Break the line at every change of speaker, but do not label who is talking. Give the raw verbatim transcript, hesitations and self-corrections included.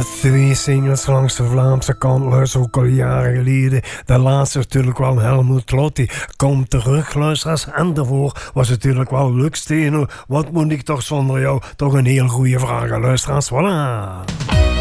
twee singles langs de Vlaamse kant, luister ook al jaren geleden. De laatste natuurlijk wel Helmut Lotti, Kom terug, luisteraars. En daarvoor was natuurlijk wel Lux Steno. Wat moet ik toch zonder jou? Toch een heel goede vraag, luisteraars. Voilà.